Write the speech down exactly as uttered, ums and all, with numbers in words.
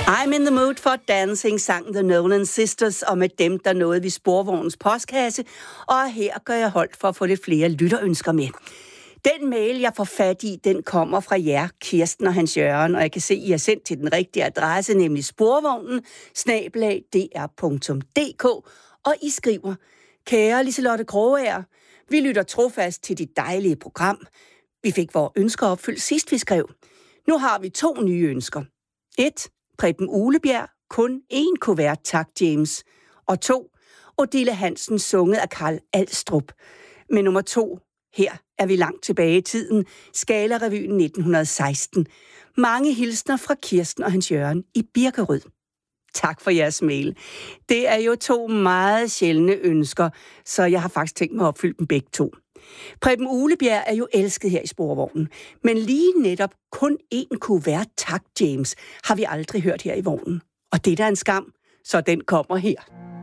I'm in the mood for dancing, sang The Nolan Sisters, og med dem, der nåede vi Sporvognens postkasse, og her gør jeg holdt for at få lidt flere lytterønsker med. Den mail, jeg får fat i, den kommer fra jer, Kirsten og Hans Jørgen, og jeg kan se, I har sendt til den rigtige adresse, nemlig sporvognen, snabel-a d r punktum d k, og I skriver: Kære Liselotte Krogager, vi lytter trofast til dit dejlige program. Vi fik vores ønsker opfyldt sidst, vi skrev. Nu har vi to nye ønsker. et. Preben Uglebjerg, kun én kuvert, tak James. Og to. Odile Hansen, sunget af Karl Alstrup. Med nummer to, her er vi langt tilbage i tiden, Scala-revyen nitten seksten. Mange hilsner fra Kirsten og Hans Jørgen i Birkerød. Tak for jeres mail. Det er jo to meget sjældne ønsker, så jeg har faktisk tænkt mig at opfylde dem begge to. Preben Uglebjerg er jo elsket her i Sporvognen, men lige netop kun én kuvert, tak James, har vi aldrig hørt her i vognen. Og det er da en skam, så den kommer her.